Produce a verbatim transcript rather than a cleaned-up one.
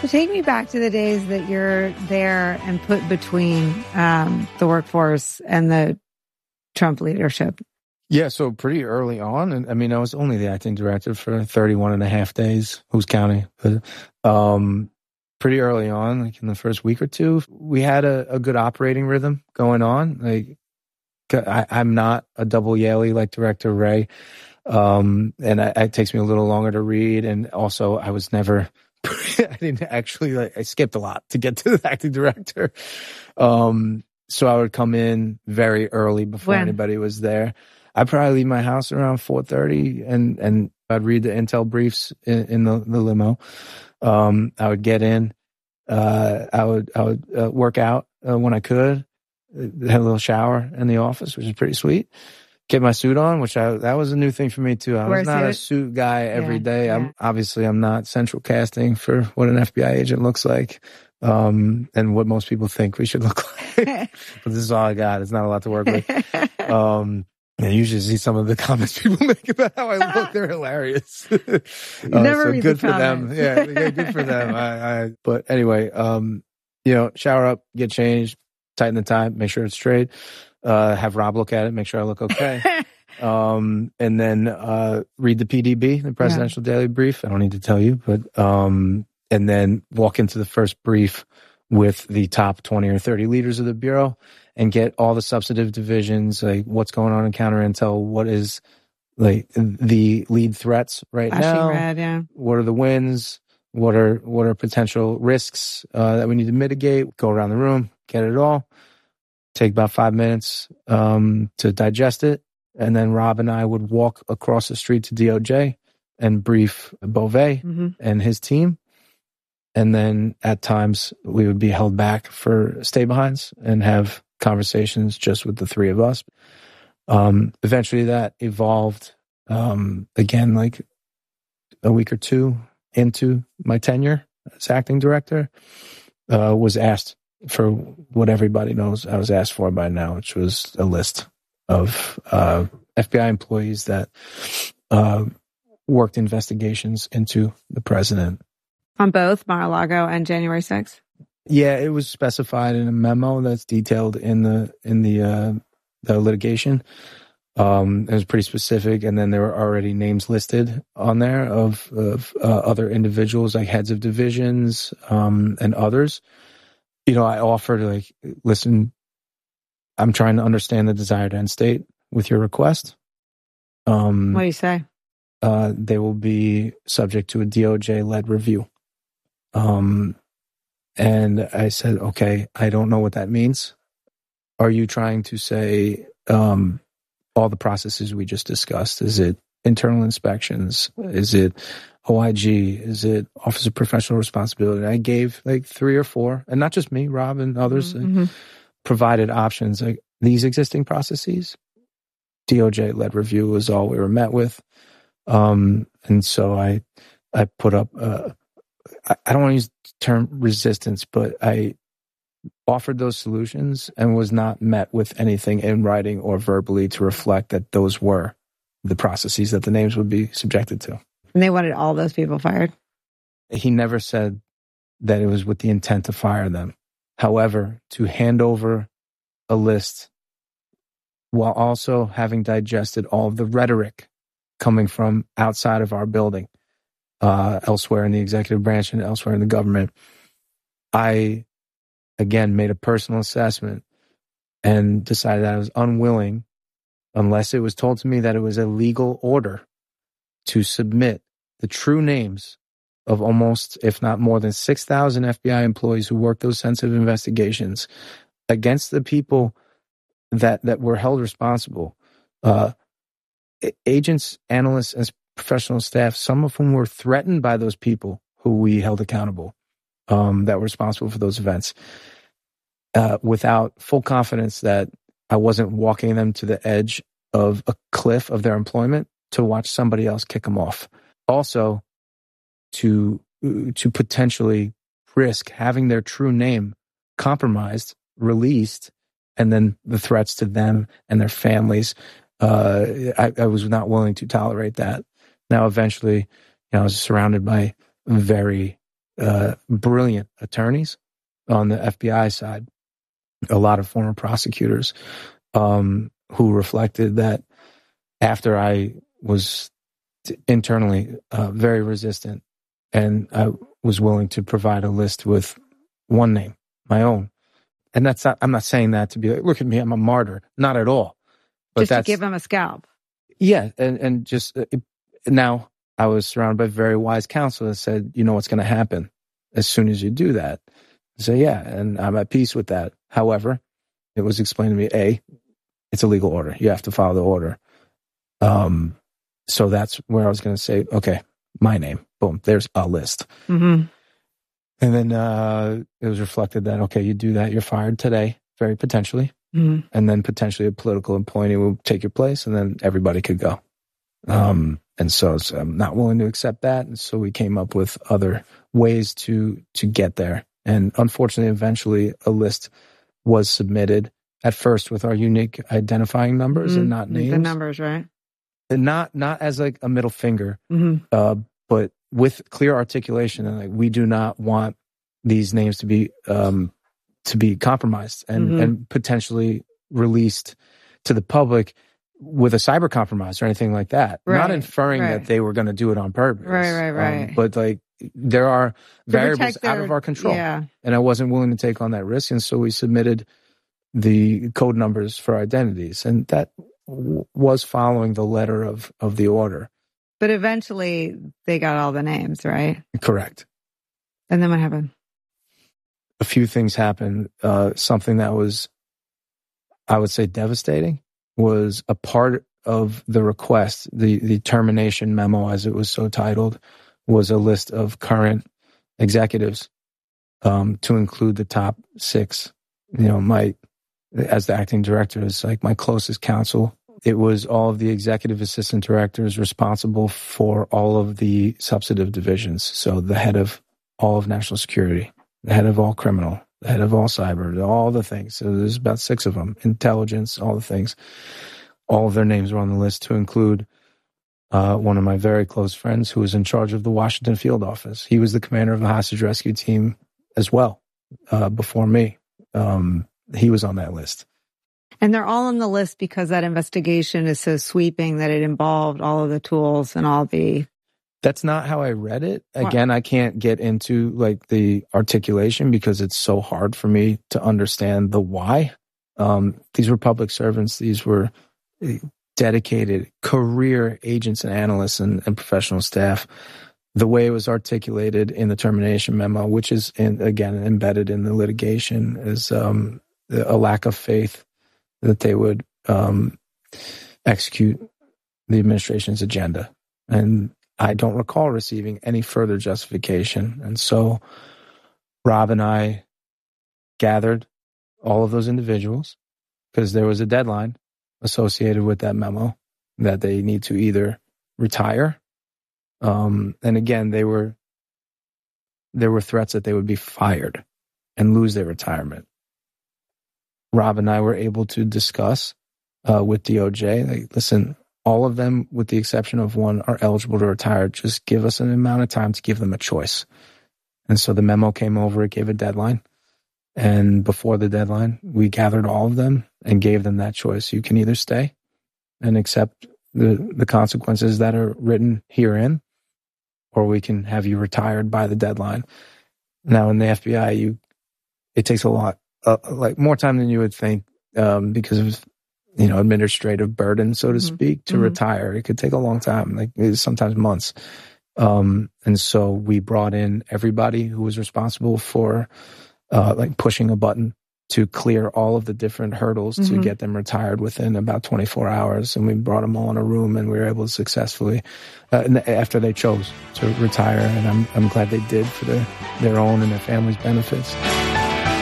So take me back to the days that you're there and put between um, the workforce and the Trump leadership. Yeah, so pretty early on, and I mean, I was only the acting director for thirty-one and a half days. Who's counting? But um, pretty early on, like in the first week or two, we had a, a good operating rhythm going on. Like, I, I'm not a double Yaley like director Ray, um, and I, it takes me a little longer to read. And also, I was never, I didn't actually, like, I skipped a lot to get to the acting director. Um, so I would come in very early before When? anybody was there. I'd probably leave my house around four thirty, and, and I'd read the intel briefs in, in the, the limo. Um, I would get in. Uh, I would I would uh, work out uh, when I could. Had a little shower in the office, which is pretty sweet. Get my suit on, which I that was a new thing for me too. I Wear was a not a suit? suit guy every Yeah, day. yeah. I'm obviously I'm not central casting for what an F B I agent looks like, um, and what most people think we should look like. But this is all I got. It's not a lot to work with. Um, and you should see some of the comments people make about how I look. They're hilarious. uh, never so read good the for them. comments. Yeah, yeah, good for them. I, I, but anyway, um, you know, shower up, get changed, tighten the tie, make sure it's straight. Uh, have Rob look at it, make sure I look okay. um, and then uh, read the P D B, the Presidential Daily Brief. I don't need to tell you, but um, and then walk into the first brief with the top twenty or thirty leaders of the Bureau and get all the substantive divisions, like what's going on in counter intel, what is like the lead threats right Flashing now, red, yeah. what are the wins, what are what are potential risks uh, that we need to mitigate, go around the room, get it all, take about five minutes um, to digest it, and then Rob and I would walk across the street to D O J and brief Beauvais Mm-hmm. and his team. And then at times we would be held back for stay-behinds and have conversations just with the three of us. Um, eventually that evolved, um, again, like a week or two into my tenure as acting director, uh, was asked for what everybody knows I was asked for by now, which was a list of uh, F B I employees that uh, worked investigations into the president. On both Mar-a-Lago and January sixth? Yeah, it was specified in a memo that's detailed in the in the uh, the litigation. Um, it was pretty specific, and then there were already names listed on there of of uh, other individuals, like heads of divisions um, and others. You know, I offered, like, listen, I'm trying to understand the desired end state with your request. Um, What do you say? uh, they will be subject to a D O J-led review. Um, and I said, okay, I don't know what that means. Are you trying to say um, all the processes we just discussed? Is it internal inspections? Is it O I G? Is it Office of Professional Responsibility? I gave like three or four, and not just me, Rob and others, Mm-hmm. like, provided options. Like, these existing processes, D O J-led review was all we were met with. Um, and so I, I put up, uh, I, I don't want to use the term resistance, but I offered those solutions and was not met with anything in writing or verbally to reflect that those were the processes that the names would be subjected to. And they wanted all those people fired? He never said that it was with the intent to fire them. However, to hand over a list while also having digested all of the rhetoric coming from outside of our building, uh, elsewhere in the executive branch and elsewhere in the government, I, again, made a personal assessment and decided that I was unwilling, unless it was told to me that it was a legal order, to submit the true names of almost, if not more than six thousand F B I employees who worked those sensitive investigations against the people that, that were held responsible. Uh, agents, analysts, and professional staff, some of whom were threatened by those people who we held accountable, um, that were responsible for those events, uh, without full confidence that I wasn't walking them to the edge of a cliff of their employment to watch somebody else kick them off. Also, to to potentially risk having their true name compromised, released, and then the threats to them and their families. Uh, I, I was not willing to tolerate that. Now, eventually, you know, I was surrounded by very uh, brilliant attorneys on the F B I side, a lot of former prosecutors um, who reflected that after I was internally uh, very resistant and I was willing to provide a list with one name, my own. And that's not, I'm not saying that to be like, look at me, I'm a martyr. Not at all. But just that's, to give him a scalp. Yeah. And, and just uh, now I was surrounded by very wise counsel that said, you know what's going to happen as soon as you do that. So yeah, and I'm at peace with that. However, it was explained to me, A, it's a legal order. You have to follow the order. Um, so that's where I was going to say, okay, my name, boom, there's a list. Mm-hmm. And then uh, it was reflected that, okay, you do that, you're fired today, very potentially. Mm-hmm. And then potentially a political appointee will take your place and then everybody could go. Um, and so, so I'm not willing to accept that. And so we came up with other ways to to get there. And unfortunately, eventually a list was submitted at first with our unique identifying numbers mm-hmm. and not names. The numbers, right? And not not as like a middle finger, mm-hmm. uh, but with clear articulation. And like, we do not want these names to be um, to be compromised and, mm-hmm. and potentially released to the public with a cyber compromise or anything like that. Right, not inferring right. that they were going to do it on purpose. Right, right, right. Um, but like, there are variables their, out of our control. Yeah. And I wasn't willing to take on that risk. And so we submitted the code numbers for identities. And that w- was following the letter of, of the order. But eventually they got all the names, right? Correct. And then what happened? A few things happened. Uh, something that was, I would say, devastating was a part of the request, the, the termination memo, as it was so titled, was a list of current executives um, to include the top six. You know, my, as the acting director, is like my closest counsel. It was all of the executive assistant directors responsible for all of the substantive divisions. So the head of all of national security, the head of all criminal, the head of all cyber, all the things. So there's about six of them, intelligence, all the things. All of their names were on the list to include uh, one of my very close friends who was in charge of the Washington field office. He was the commander of the hostage rescue team as well uh, before me. Um, he was on that list. And they're all on the list because that investigation is so sweeping that it involved all of the tools and all the... That's not how I read it. Again, I can't get into like the articulation because it's so hard for me to understand the why. Um, these were public servants. These were dedicated career agents and analysts and, and professional staff. The way it was articulated in the termination memo, which is, in, again, embedded in the litigation, is um, a lack of faith that they would um, execute the administration's agenda. And I don't recall receiving any further justification. And so Rob and I gathered all of those individuals because there was a deadline associated with that memo that they need to either retire. Um, and again, they were, there were threats that they would be fired and lose their retirement. Rob and I were able to discuss uh, with D O J, like, listen, all of them, with the exception of one, are eligible to retire. Just give us an amount of time to give them a choice. And so the memo came over, it gave a deadline. And before the deadline, we gathered all of them and gave them that choice. You can either stay and accept the, the consequences that are written herein, or we can have you retired by the deadline. Now, in the F B I, you it takes a lot, uh, like more time than you would think, um, because of, you know, administrative burden, so to mm-hmm. speak, to mm-hmm. retire. It could take a long time, like sometimes months. Um, and so we brought in everybody who was responsible for uh, like pushing a button to clear all of the different hurdles mm-hmm. to get them retired within about twenty-four hours. And we brought them all in a room and we were able to successfully, uh, and after they chose to retire. And I'm, I'm glad they did for their, their own and their family's benefits.